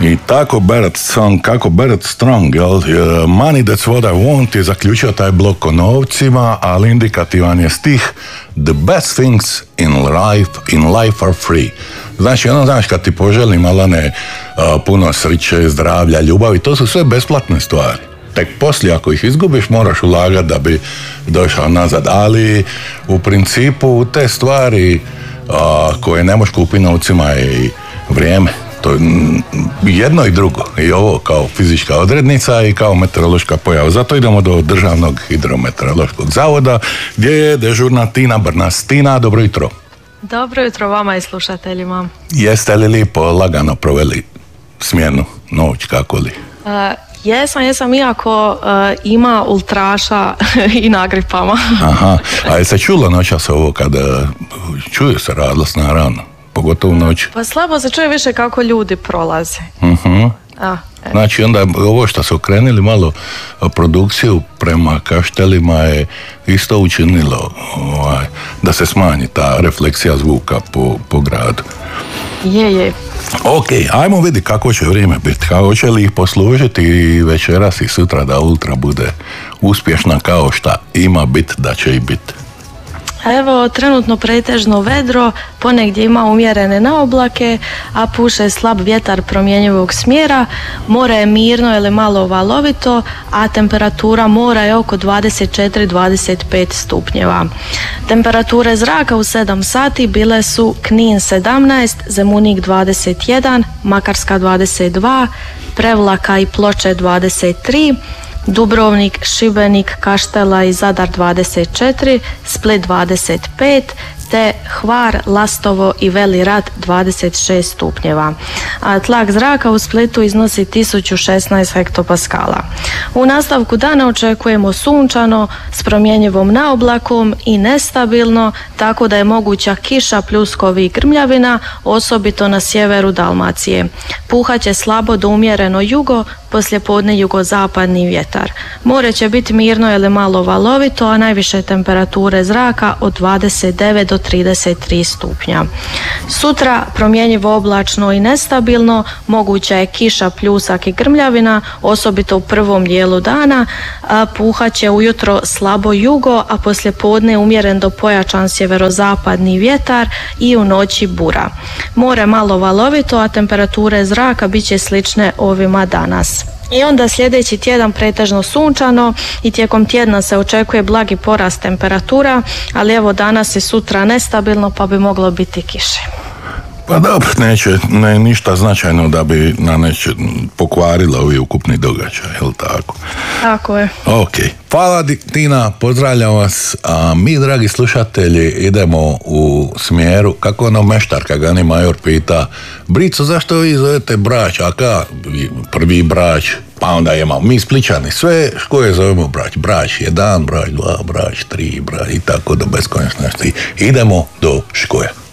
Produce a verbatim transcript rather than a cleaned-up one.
I tako Barrett Strong, kako Barrett Strong, jel? Money that's what I want je zaključio taj blok o novcima, ali indikativan je stih The best things in life, in life are free. Znači, ono, znaš, kad ti poželim, Alane, puno sreće, zdravlja, ljubavi, to su sve besplatne stvari. Tek poslije, ako ih izgubiš, moraš ulagati da bi došao nazad. Ali, u principu, te stvari a, koje ne možeš kupiti novcima je i vrijeme. To je jedno i drugo. I ovo kao fizička odrednica i kao meteorološka pojava. Zato idemo do Državnog hidrometeorološkog zavoda, gdje je dežurna Tina Brnas. Tina, dobro jutro. Dobro jutro vama i slušateljima. Jeste li lijepo lagano proveli smjenu, noć, kako li? Uh, jesam, jesam, iako uh, ima ultraša i nagripama. Aha, a je se čulo noćas ovo kada čuje se radlost, naravno, pogotovo noć? Pa slabo se čuje više kako ljudi prolaze. Uh-huh. A, znači onda ovo što su okrenuli malo produkciju prema Kaštelima je isto učinilo ovaj, da se smanji ta refleksija zvuka po, po gradu. Je, je. Ok, ajmo vidjeti kako će vrijeme biti, kako će li ih poslužiti i večeras i sutra da ultra bude uspješna kao šta ima biti da će i biti. Evo, trenutno pretežno vedro, ponegdje ima umjerene naoblake, a puše slab vjetar promjenjivog smjera, more je mirno ili malo valovito, a temperatura mora je oko dvadeset četiri do dvadeset pet stupnjeva. Temperature zraka u sedam sati bile su Knin sedamnaest, Zemunik dvadeset jedan, Makarska dvadeset dva, Prevlaka i Ploče dvadeset tri, Dubrovnik, Šibenik, Kaštela i Zadar dvadeset četiri, Split dvadeset pet, te Hvar, Lastovo i Veli Rat dvadeset šest stupnjeva. A tlak zraka u Splitu iznosi tisuću šesnaest hektopaskala. U nastavku dana očekujemo sunčano s promjenjivom naoblakom i nestabilno, tako da je moguća kiša, pljuskovi i grmljavina, osobito na sjeveru Dalmacije. Puhaće slabo do umjereno jugo, poslijepodne jugozapadni vjetar. More će biti mirno ili malo valovito, a najviše temperature zraka od dvadeset devet do trideset tri stupnja. Sutra promjenjivo oblačno i nestabilno, moguća je kiša, pljusak i grmljavina, osobito u prvom dijelu dana, a puhaće ujutro slabo jugo, a poslijepodne umjeren do pojačan sjeverozapadni vjetar i u noći bura. More malo valovito, a temperature zraka bit će slične ovima danas. I onda sljedeći tjedan pretežno sunčano i tijekom tjedna se očekuje blagi porast temperatura, ali evo danas i sutra nestabilno, pa bi moglo biti kiše. Pa dobro, neće ne, ništa značajno da bi na neće pokvarilo ovi ukupni događaj, je li tako? Tako je. Ok, hvala Tina, pozdravljam vas, a mi, dragi slušatelji, idemo u smjeru, kako ono meštarka Gani Major pita, Brico, zašto vi zovete Brač, a ka prvi Brač, pa onda imamo mi Spličani, sve koje zovemo Brač, Brač jedan, Brač dva, Brač tri, Brač i tako do beskonačnosti. Idemo do Škoja.